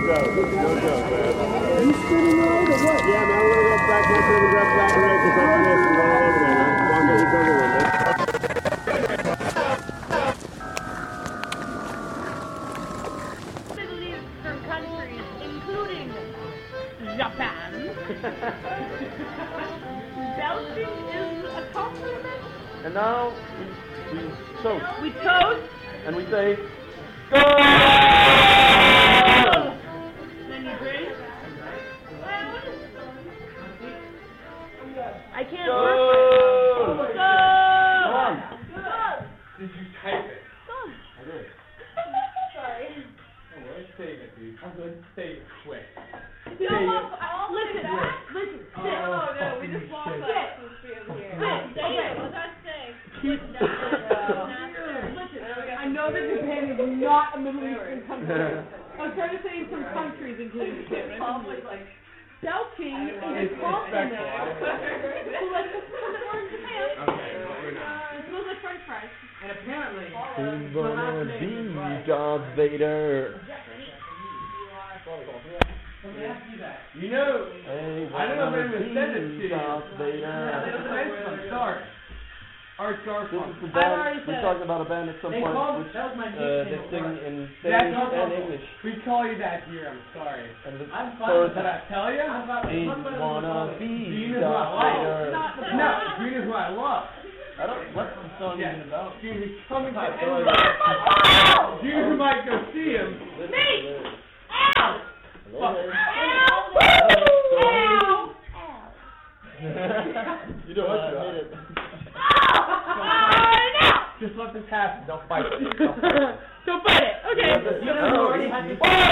joke. No joke, man. Are you spinning right or what? Yeah, man, we're gonna go back next time and grab Black and Red just after this and go all over there, man. Bronco, he's over with, man. From countries, including Japan. Belching is a compliment. And now we toast. We toast. And we say, go! Then you drink. I can't Go! work. Go! Come on. Did you type it? I did. Sorry. Save it, dude. I'm going to save it quick. Listen. Oh, No, we just walked like some here. Okay, what's that say? Listen, I know that Japan is not a Middle Eastern country. I was trying to say some countries including Japan. Belching is a compliment. So let's just perform Japan. Okay, well, we're not. It smells like French fries. And apparently, Who's gonna be Darth Vader? let me ask you that. You know, Hey, I don't know if I'm wanna going to send it to be you. Darth That's Vader. a nice one. Sorry. Art This Garfunkel. is the I've already band. We said talked about a band at some They point called- which that was my they nickname sing at work. in That's Spanish not and Garfunkel. English. We call you that here, I'm sorry. And the I'm fine chorus with that. I tell you? He wanna be Gene is what I Darth like. Vader. No, Gene is what I love. I don't. What's the song Yeah. even about? Gene is coming to I end. feel Gene who might go see him. Me! Ow! Hello? You don't want to admit it. Just let this happen. Don't fight. Don't fight it. Okay. Oh, easy.